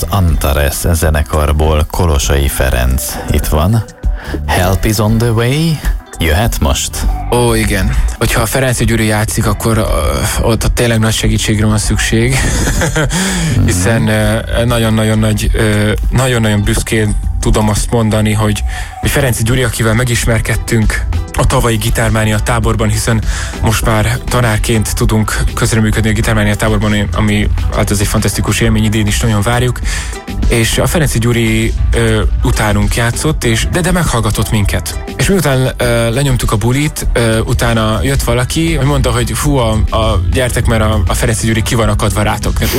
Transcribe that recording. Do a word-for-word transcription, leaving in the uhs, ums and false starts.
az Antares zenekarból Kolosai Ferenc itt van. Help is on the way. Jöhet most? Ó, igen. Hogyha a Ferenci Gyuri játszik, akkor uh, ott tényleg nagy segítségre van szükség. Hiszen uh, nagyon-nagyon nagy, uh, nagyon-nagyon büszkén tudom azt mondani, hogy, hogy Ferenci Gyuri, akivel megismerkedtünk a tavalyi Gitármánia táborban, hiszen most már tanárként tudunk közreműködni a Gitármánia táborban, ami hát ez egy fantasztikus élmény, idén is nagyon várjuk. És a Ferenci Gyuri ö, utánunk játszott, és, de, de meghallgatott minket. És miután ö, lenyomtuk a bulit, ö, utána jött valaki, hogy mondta, hogy fú, a, a, gyertek, mert a, a Ferenci Gyuri ki van akadva rátok.